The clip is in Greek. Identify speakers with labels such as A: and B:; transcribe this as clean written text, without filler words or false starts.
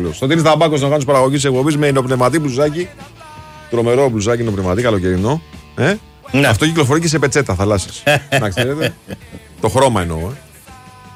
A: Νικολακόπουλος. Ο Τίνης Ταμπάκος να κάνει παραγωγή τη εκπομπή με εινοπνευματή μπλουζάκι. Τρομερό μπλουζάκι εινοπνευματή, καλοκαιρινό. Ναι. Αυτό κυκλοφορεί και σε πετσέτα θαλάσσης. Να ξέρετε. Το χρώμα εννοώ.